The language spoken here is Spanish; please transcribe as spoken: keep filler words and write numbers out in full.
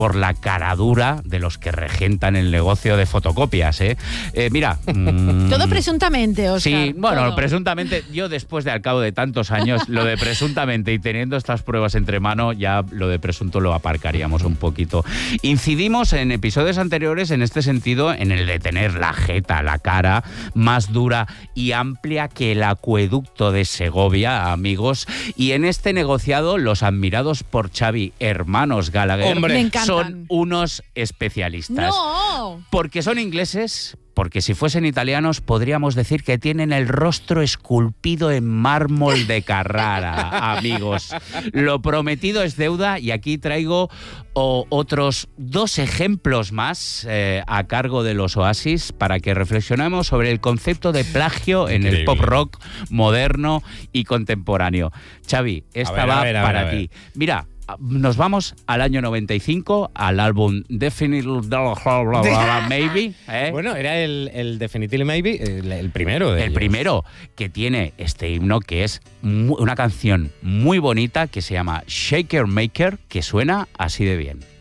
por la caradura de los que regentan el negocio de fotocopias, ¿eh? eh mira... Mmm, todo presuntamente, Óscar. Sí, bueno, todo. presuntamente, yo después de al cabo de tantos años, lo de presuntamente y teniendo estas pruebas entre mano, ya lo de presunto lo aparcaríamos un poquito. Incidimos en episodios anteriores en este sentido, en el de tener la jeta, la cara más dura y amplia que el acueducto de Segovia, amigos. Y en este negociado, los admirados por Xavi hermanos Gallagher Hombre, me encantan. Son unos especialistas. ¡No! Porque son ingleses, porque si fuesen italianos podríamos decir que tienen el rostro esculpido en mármol de Carrara, amigos. Lo prometido es deuda y aquí traigo o, otros dos ejemplos más eh, a cargo de los Oasis para que reflexionemos sobre el concepto de plagio en Increíble. El pop rock moderno y contemporáneo. Xavi, esta ver, va a ver, a para ver, a ti. Mira, nos vamos al año noventa y cinco, al álbum Definitely Maybe. ¿eh? Bueno, era el, el Definitely Maybe, el, el primero de El ellos. primero, que tiene este himno que es mu- una canción muy bonita que se llama Shaker Maker, que suena así de bien.